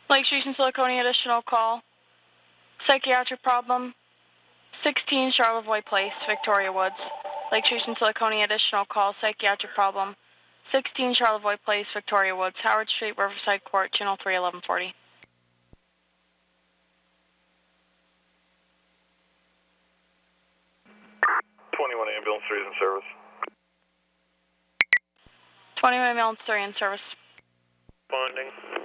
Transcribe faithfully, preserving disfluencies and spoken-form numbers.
Lake Street and Silicone, additional call. Psychiatric problem. sixteen Charlevoix Place, Victoria Woods. Lake Street and Silicone, additional call. Psychiatric problem. sixteen Charlevoix Place, Victoria Woods. Howard Street, Riverside Court, channel three, eleven forty. twenty-one ambulance three is in service. twenty-one ambulance three in service. Bonding.